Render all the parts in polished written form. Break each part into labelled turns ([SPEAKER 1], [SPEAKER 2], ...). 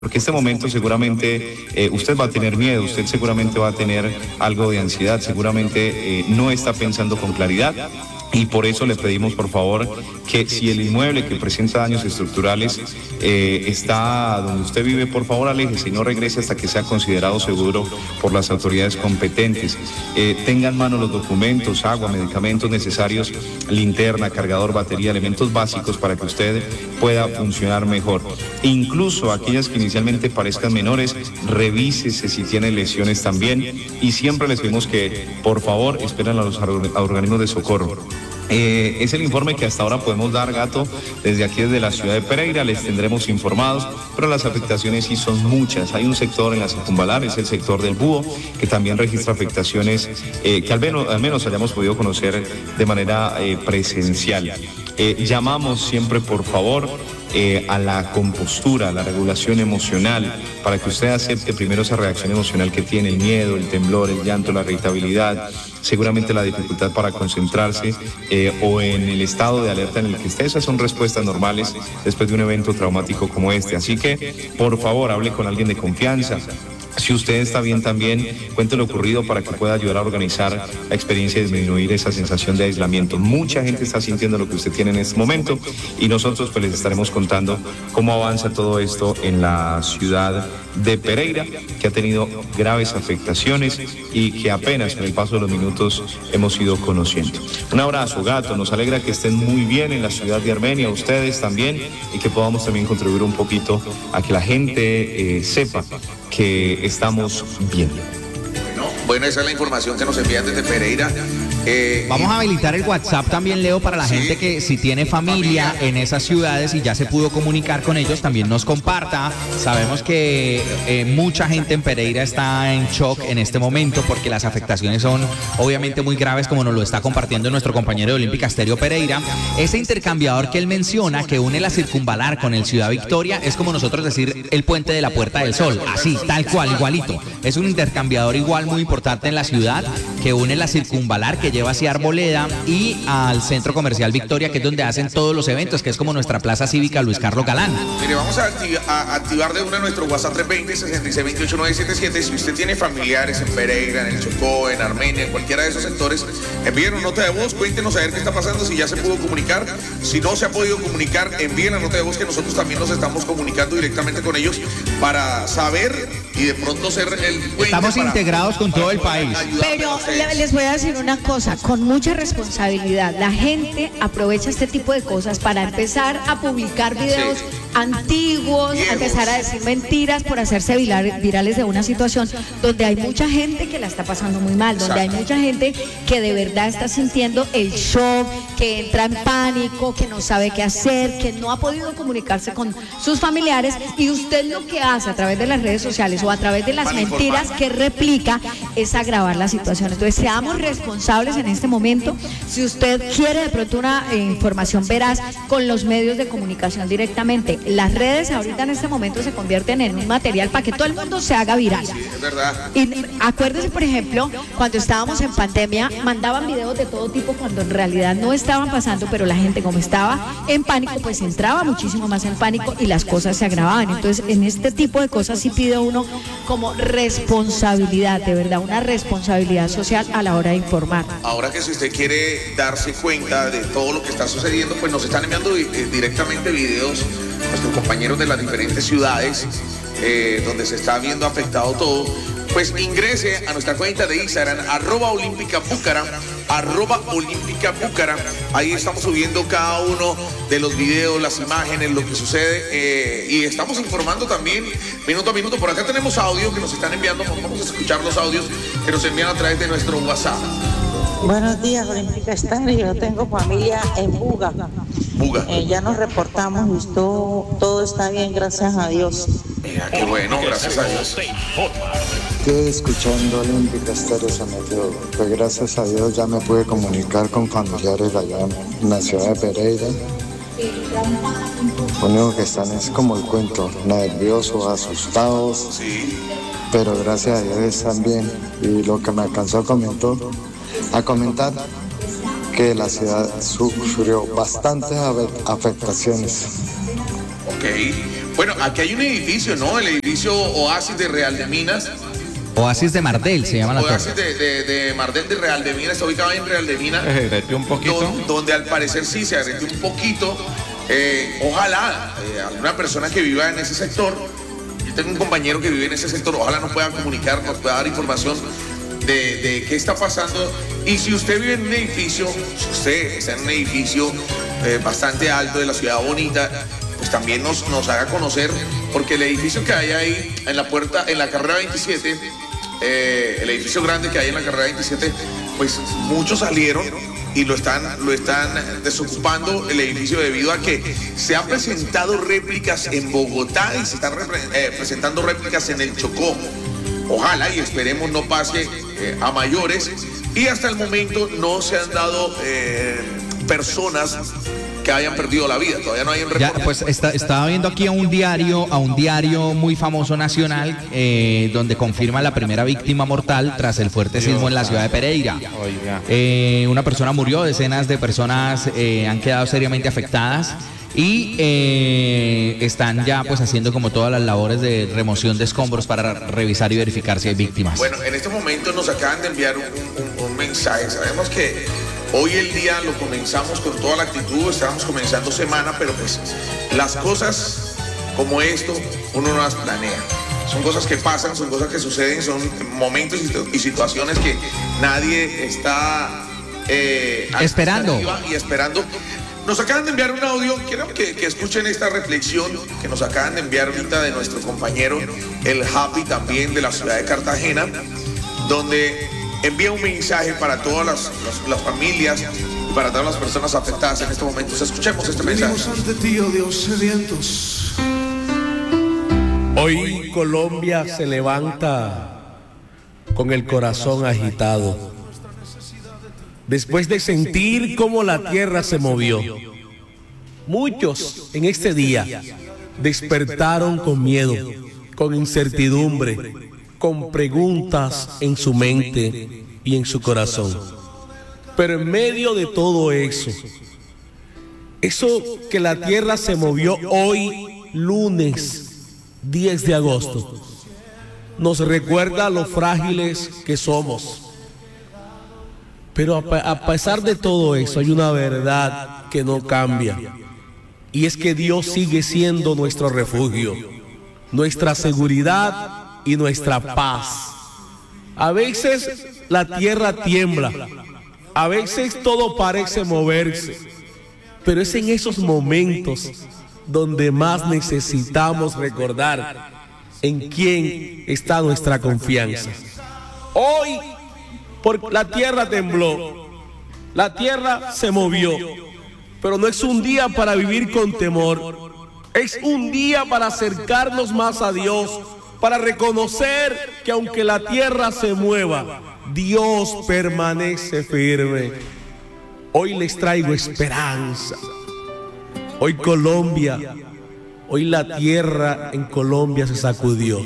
[SPEAKER 1] Porque este momento seguramente usted va a tener miedo, usted seguramente va a tener algo de ansiedad, seguramente no está pensando con claridad. Y por eso le pedimos, por favor, que si el inmueble que presenta daños estructurales está donde usted vive, por favor, aléjese y no regrese hasta que sea considerado seguro por las autoridades competentes. Tenga en mano los documentos, agua, medicamentos necesarios, linterna, cargador, batería, elementos básicos para que usted pueda funcionar mejor. Incluso aquellas que inicialmente parezcan menores, revísese si tienen lesiones también. Y siempre les pedimos que, por favor, esperen a los organismos de socorro. Es el informe que hasta ahora podemos dar, Gato, desde aquí, desde la ciudad de Pereira. Les tendremos informados, pero las afectaciones sí son muchas. Hay un sector en la circunvalar, es el sector del Búho, que también registra afectaciones que al menos hayamos podido conocer de manera presencial. Llamamos siempre, por favor, a la compostura, a la regulación emocional, para que usted acepte primero esa reacción emocional que tiene, el miedo, el temblor, el llanto, la irritabilidad, seguramente la dificultad para concentrarse o en el estado de alerta en el que esté. Esas son respuestas normales después de un evento traumático como este. Así que, por favor, hable con alguien de confianza. Si usted está bien también, cuente lo ocurrido para que pueda ayudar a organizar la experiencia y disminuir esa sensación de aislamiento. Mucha gente está sintiendo lo que usted tiene en este momento y nosotros pues les estaremos contando cómo avanza todo esto en la ciudad de Pereira, que ha tenido graves afectaciones y que apenas con el paso de los minutos hemos ido conociendo. Un abrazo, Gato, nos alegra que estén muy bien en la ciudad de Armenia, ustedes también, y que podamos también contribuir un poquito a que la gente sepa que estamos bien.
[SPEAKER 2] Bueno, esa es la información que nos envían desde Pereira.
[SPEAKER 3] Vamos a habilitar el WhatsApp también, Leo, para la gente que si tiene familia en esas ciudades y ya se pudo comunicar con ellos, también nos comparta. Sabemos que mucha gente en Pereira está en shock en este momento porque las afectaciones son obviamente muy graves, como nos lo está compartiendo nuestro compañero de Olímpica Estéreo Pereira. Ese intercambiador que él menciona, que une la circunvalar con el Ciudad Victoria, es como nosotros decir el puente de la Puerta del Sol, así, tal cual, igualito. Es un intercambiador igual muy importante en la ciudad, que une la circunvalar que lleva hacia Arboleda y al Centro Comercial Victoria, que es donde hacen todos los eventos, que es como nuestra plaza cívica Luis Carlos Galán.
[SPEAKER 2] Mire, vamos a activar de una nuestro WhatsApp 320-6628-977. Si usted tiene familiares en Pereira, en el Chocó, en Armenia, en cualquiera de esos sectores, envíen una nota de voz, cuéntenos a ver qué está pasando, si ya se pudo comunicar. Si no se ha podido comunicar, envíen la nota de voz, que nosotros también nos estamos comunicando directamente con ellos para saber y de pronto ser el puente.
[SPEAKER 3] Estamos integrados con todo el país.
[SPEAKER 4] Pero les voy a decir una cosa, con mucha responsabilidad. La gente aprovecha este tipo de cosas para empezar a publicar videos antiguos, a empezar a decir mentiras por hacerse virales de una situación donde hay mucha gente que la está pasando muy mal, donde hay mucha gente que de verdad está sintiendo el shock, que entra en pánico, que no sabe qué hacer, que no ha podido comunicarse con sus familiares, y usted lo que hace a través de las redes sociales o a través de las mentiras que replica es agravar la situación. Entonces seamos responsables en este momento. Si usted quiere de pronto una información veraz, con los medios de comunicación directamente. Las redes ahorita en este momento se convierten en un material para que todo el mundo se haga viral.
[SPEAKER 2] Sí, es verdad.
[SPEAKER 4] Y acuérdese, por ejemplo, cuando estábamos en pandemia, mandaban videos de todo tipo cuando en realidad no estaban pasando, pero la gente, como estaba en pánico, pues entraba muchísimo más en pánico y las cosas se agravaban. Entonces, en este tipo de cosas sí pide uno como responsabilidad, de verdad, una responsabilidad social a la hora de informar.
[SPEAKER 2] Ahora que si usted quiere darse cuenta de todo lo que está sucediendo, pues nos están enviando directamente videos nuestros compañeros de las diferentes ciudades donde se está viendo afectado todo. Pues ingrese a nuestra cuenta de Instagram, @olímpicabucaram, @olímpicabucaram. Ahí estamos subiendo cada uno de los videos, las imágenes, lo que sucede, y estamos informando también minuto a minuto. Por acá tenemos audio que nos están enviando, vamos a escuchar los audios que nos envían a través de nuestro WhatsApp.
[SPEAKER 5] Buenos días, Olímpica Estéreo. Yo tengo familia en Buga. Ya nos reportamos y todo está bien, gracias a Dios.
[SPEAKER 2] Mira, qué bueno, gracias a Dios.
[SPEAKER 6] Estoy escuchando Olímpica Estéreo San Mateo. Pues gracias a Dios ya me pude comunicar con familiares allá en la ciudad de Pereira. Lo único que están es como el cuento, nerviosos, asustados.
[SPEAKER 2] Sí.
[SPEAKER 6] Pero gracias a Dios están bien. Y lo que me alcanzó a comentar que la ciudad sufrió bastantes afectaciones.
[SPEAKER 2] Ok. Bueno, aquí hay un edificio, ¿no? El edificio Oasis de Real de Minas.
[SPEAKER 3] Oasis de Mardel se llama la torre.
[SPEAKER 2] Oasis de Mardel de Real de Minas, está ubicado en Real de Minas.
[SPEAKER 1] Se derretió un poquito.
[SPEAKER 2] Donde al parecer sí se derretió un poquito. Ojalá alguna persona que viva en ese sector, yo tengo un compañero que vive en ese sector, ojalá nos pueda comunicar, nos pueda dar información de qué está pasando. Y si usted vive en un edificio, si usted está en un edificio bastante alto de la ciudad bonita, pues también nos haga conocer, porque el edificio que hay ahí en la puerta, en la carrera 27, el edificio grande que hay en la carrera 27, pues muchos salieron y lo están desocupando el edificio debido a que se han presentado réplicas en Bogotá y se están presentando réplicas en el Chocó. Ojalá y esperemos no pase a mayores, y hasta el momento no se han dado personas que hayan perdido la vida. Todavía no hay un reporte.
[SPEAKER 3] Ya, pues estaba viendo aquí a un diario muy famoso nacional, donde confirma la primera víctima mortal tras el fuerte sismo en la ciudad de Pereira. Una persona murió, decenas de personas han quedado seriamente afectadas. Y están ya pues haciendo como todas las labores de remoción de escombros para revisar y verificar si hay víctimas.
[SPEAKER 2] Bueno, en este momento nos acaban de enviar un mensaje. Sabemos que hoy el día lo comenzamos con toda la actitud, estamos comenzando semana, pero pues las cosas como esto uno no las planea. Son cosas que pasan, son cosas que suceden, son momentos y situaciones que nadie está
[SPEAKER 3] esperando.
[SPEAKER 2] Y esperando. Nos acaban de enviar un audio, quiero que escuchen esta reflexión que nos acaban de enviar ahorita de nuestro compañero, el Happy, también de la ciudad de Cartagena, donde envía un mensaje para todas las familias y para todas las personas afectadas en este momento. Escuchemos este mensaje.
[SPEAKER 7] Venimos ante ti, oh Dios, sedientos. Hoy Colombia se levanta con el corazón agitado, después de sentir cómo la tierra se movió. Muchos en este día despertaron con miedo, con incertidumbre, con preguntas en su mente y en su corazón. Pero en medio de todo eso que la tierra se movió hoy, lunes 10 de agosto, nos recuerda lo frágiles que somos. Pero a pesar de todo eso, hay una verdad que no cambia. Y es que Dios sigue siendo nuestro refugio, nuestra seguridad y nuestra paz. A veces la tierra tiembla, a veces todo parece moverse, pero es en esos momentos donde más necesitamos recordar en quién está nuestra confianza. Hoy, porque la tierra tembló, la tierra se movió, pero no es un día para vivir con temor, es un día para acercarnos más a Dios, para reconocer que aunque la tierra se mueva, Dios permanece firme. Hoy les traigo esperanza. Hoy Colombia, hoy la tierra en Colombia se sacudió.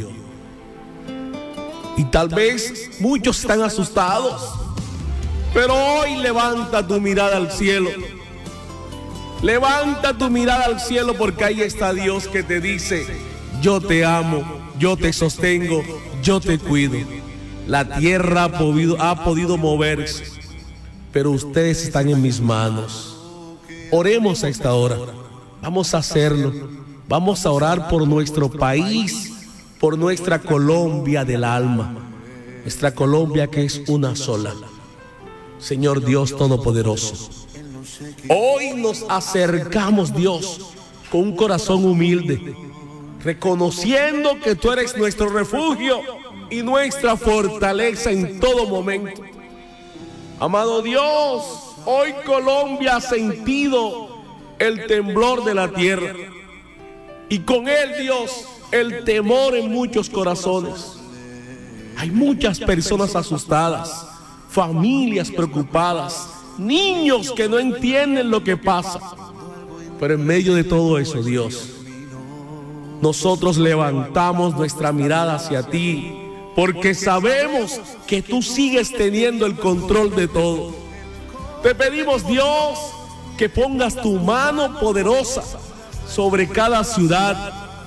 [SPEAKER 7] Y tal vez muchos están asustados, pero hoy levanta tu mirada al cielo. Levanta tu mirada al cielo, porque ahí está Dios que te dice: yo te amo, yo te sostengo, yo te cuido. La tierra ha podido moverse, pero ustedes están en mis manos. Oremos a esta hora. Vamos a hacerlo. Vamos a orar por nuestro país, por nuestra Colombia del alma, nuestra Colombia que es una sola. Señor Dios Todopoderoso, hoy nos acercamos, Dios, con un corazón humilde, reconociendo que tú eres nuestro refugio y nuestra fortaleza en todo momento. Amado Dios, hoy Colombia ha sentido el temblor de la tierra, y con él, Dios, el temor en muchos corazones. Hay muchas personas asustadas, familias preocupadas, niños que no entienden lo que pasa. Pero en medio de todo eso, Dios, nosotros levantamos nuestra mirada hacia ti, porque sabemos que tú sigues teniendo el control de todo. Te pedimos, Dios, que pongas tu mano poderosa sobre cada ciudad,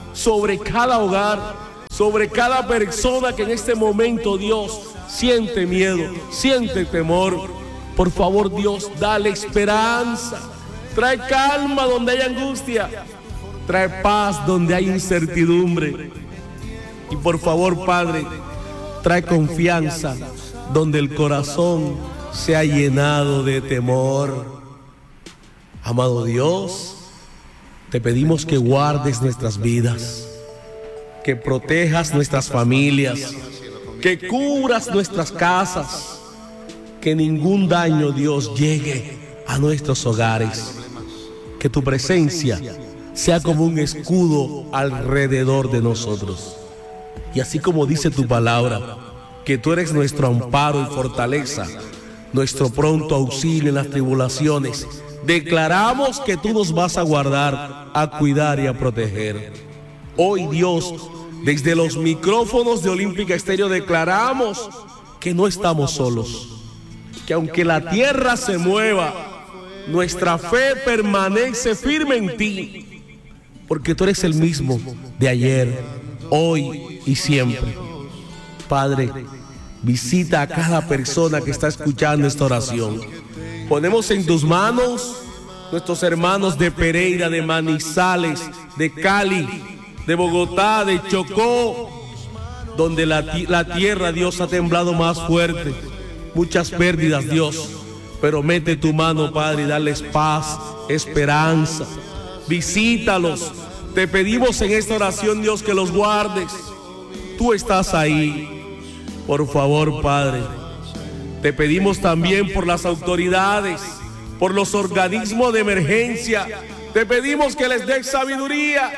[SPEAKER 7] sobre cada hogar, sobre cada persona que en este momento, Dios, siente miedo, siente temor. Por favor, Dios, dale esperanza. Trae calma donde hay angustia. Trae paz donde hay incertidumbre. Y por favor, Padre, trae confianza donde el corazón se ha llenado de temor. Amado Dios, te pedimos que guardes nuestras vidas, que protejas nuestras familias, que cubras nuestras casas, que ningún daño, Dios, llegue a nuestros hogares, que tu presencia sea como un escudo alrededor de nosotros. Y así como dice tu palabra, que tú eres nuestro amparo y fortaleza, nuestro pronto auxilio en las tribulaciones, declaramos que tú nos vas a guardar, a cuidar y a proteger. Hoy, Dios, desde los micrófonos de Olímpica Estéreo declaramos que no estamos solos, que aunque la tierra se mueva, nuestra fe permanece firme en ti, porque tú eres el mismo de ayer, hoy y siempre. Padre, visita a cada persona que está escuchando esta oración. Ponemos en tus manos nuestros hermanos de Pereira, de Manizales, de Cali, de Bogotá, de Chocó, donde la tierra, Dios, ha temblado más fuerte. Muchas pérdidas, Dios, pero mete tu mano, Padre, y darles paz, esperanza. Visítalos. Te pedimos en esta oración, Dios, que los guardes. Tú estás ahí. Por favor, Padre, te pedimos también por las autoridades, por los organismos de emergencia. Te pedimos que les des sabiduría,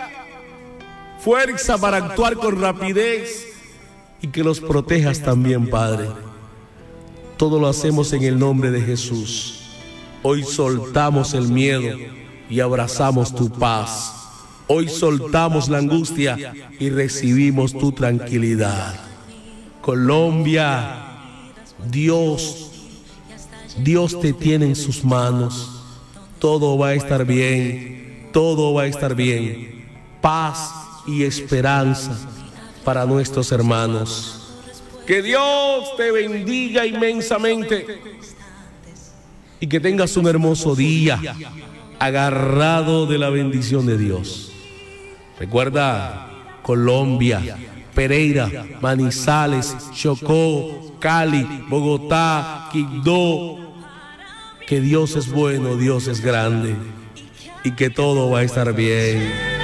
[SPEAKER 7] fuerza para actuar con rapidez y que los protejas también, Padre. Todo lo hacemos en el nombre de Jesús. Hoy soltamos el miedo y abrazamos tu paz. Hoy soltamos la angustia y recibimos tu tranquilidad. Colombia, Dios te tiene en sus manos. Todo va a estar bien, todo va a estar bien. Paz y esperanza para nuestros hermanos. Que Dios te bendiga inmensamente y que tengas un hermoso día agarrado de la bendición de Dios. Recuerda, Colombia, Pereira, Manizales, Chocó, Cali, Bogotá, Quibdó, que Dios es bueno, Dios es grande y que todo va a estar bien.